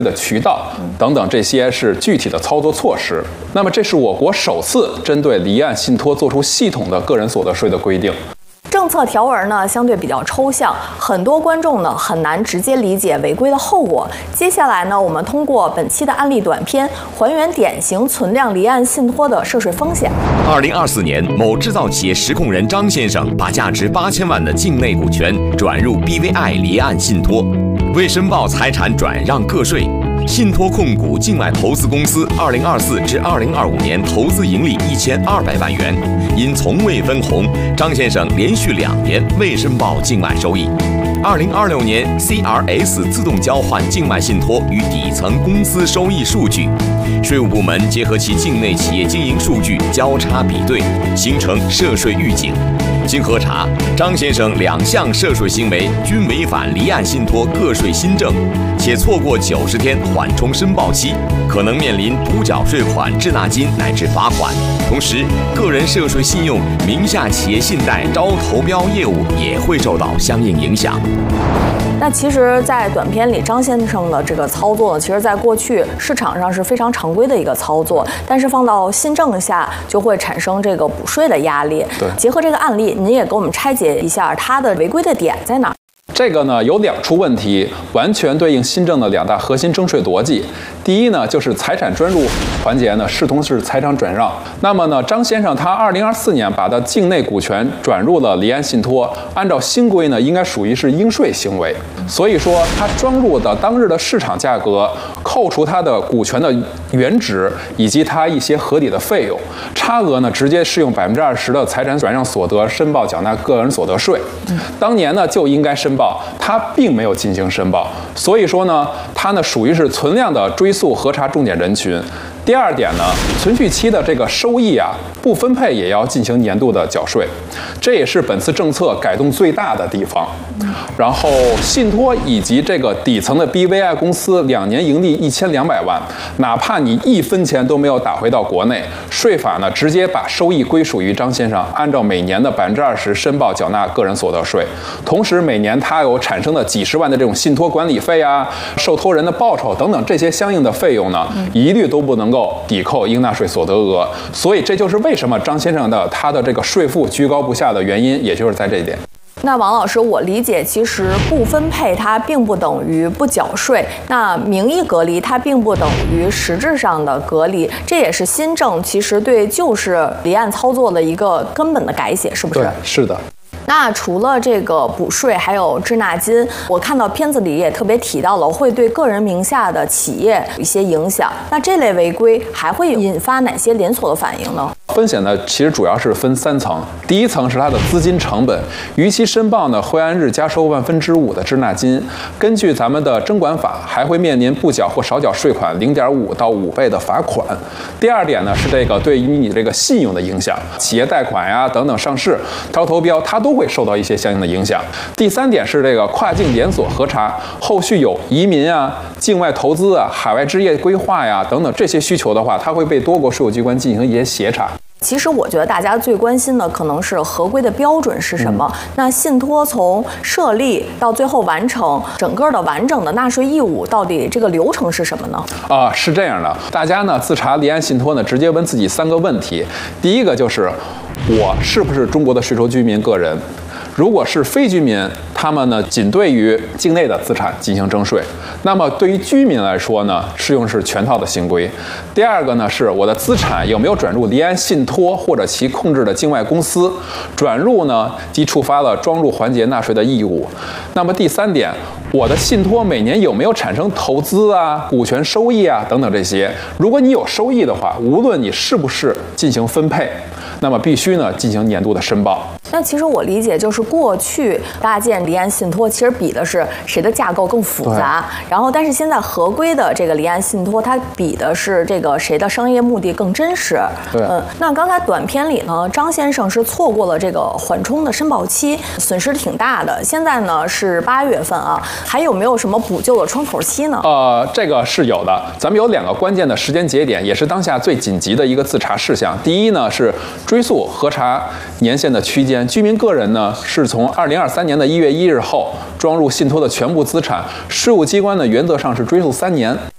的渠道等等，这些是具体的操作措施。那么，这是我国首次针对离岸信托做出系统的个人所得税的规定。 政策条文呢相对比较抽象，很多观众呢很难直接理解违规的后果。接下来呢，我们通过本期的案例短片，还原典型存量离岸信托的涉税风险。 2024年，某制造企业实控人张先生把价值8000万的境内股权转入 BVI 离岸信托，未申报财产转让个税。信托控股境外投资公司2024至2025年投资盈利1200万元，因从未分红，张先生连续2年未申报境外收益。2026年 CRS 自动交换境外信托与底层公司收益数据，税务部门结合其境内企业经营数据交叉比对，形成涉税预警。经核查，张先生2项涉税行为均违反离岸信托个税新政，且错过90天缓冲申报期，可能面临补缴税款、滞纳金乃至罚款。同时，个人涉税信用、名下企业信贷招投标业务也会受到相应影响。 那其实，在短片里，张先生的这个操作呢，其实在过去市场上是非常常规的一个操作，但是放到新政下，就会产生这个补税的压力。 对， 结合这个案例，您也给我们拆解一下它的违规的点在哪儿？ 这个呢有2处问题，完全对应新政的2大核心征税逻辑。第一呢，就是财产专入环节呢视同是财产转让。那么呢，张先生他2024年把他境内股权转入了离岸信托，按照新规呢，应该属于是应税行为。所以说，他装入的当日的市场价格，扣除他的股权的原值以及他一些合理的费用，差额呢直接适用20%的财产转让所得申报缴纳个人所得税。当年呢就应该申报。他并没有进行申报，所以说呢，他呢属于是存量的追溯核查重点人群。第二点呢，存续期的这个收益啊，不分配也要进行年度的缴税，这也是本次政策改动最大的地方。然后，信托以及这个底层的 BVI 公司2年盈利1200万，哪怕你1分钱都没有打回到国内，税法呢直接把收益归属于张先生，按照每年的20%申报缴纳个人所得税。同时，每年他有产生的几十万的这种信托管理费啊、受托人的报酬等等这些相应的费用呢，一律都不能够抵扣应纳税所得额。所以这就是为什么张先生他的这个税负居高不下的原因，也就是在这一点。 那王老师，我理解，其实不分配它并不等于不缴税，那名义隔离它并不等于实质上的隔离，这也是新政其实对旧式离岸操作的一个根本的改写，是不是？ 对，是的。 那除了这个补税，还有滞纳金，我看到片子里也特别提到了，会对个人名下的企业有一些影响。那这类违规还会引发哪些连锁的反应呢？ 风险呢，其实主要是分3层。第一层是它的资金成本，逾期申报呢，会按日加收5%的滞纳金。根据咱们的征管法，还会面临不缴或少缴税款0.5到5倍的罚款。第二点呢，是这个对于你这个信用的影响，企业贷款呀等等上市招投标，它都会受到一些相应的影响。第3点是这个跨境连锁核查，后续有移民啊、境外投资啊、海外置业规划呀等等这些需求的话，它会被多国税务机关进行一些协查。 其实我觉得大家最关心的可能是合规的标准是什么。那信托从设立到最后完成整个的完整的纳税义务，到底这个流程是什么呢？ 是这样的，大家呢自查离岸信托呢，直接问自己3个问题。第一个就是我是不是中国的税收居民个人？如果是非居民，他们呢仅对于境内的资产进行征税。那么对于居民来说呢，适用是全套的新规。第二个呢，是我的资产有没有转入离岸信托或者其控制的境外公司，转入呢即触发了装入环节纳税的义务。那么第3点，我的信托每年有没有产生投资啊、股权收益啊等等这些。如果你有收益的话，无论你是不是进行分配，那么必须呢进行年度的申报。 那其实我理解就是过去搭建离岸信托，其实比的是谁的架构更复杂，然后但是现在合规的这个离岸信托，它比的是这个谁的商业目的更真实。 对， 那刚才短片里呢，张先生是错过了这个缓冲的申报期，损失挺大的。现在呢是8月份啊，还有没有什么补救的窗口期呢？ 这个是有的，咱们有2个关键的时间节点，也是当下最紧急的一个自查事项。第一呢是追溯核查年限的区间，居民个人呢是从2023年的1月1日后装入信托的全部资产，税务机关呢原则上是追溯3年。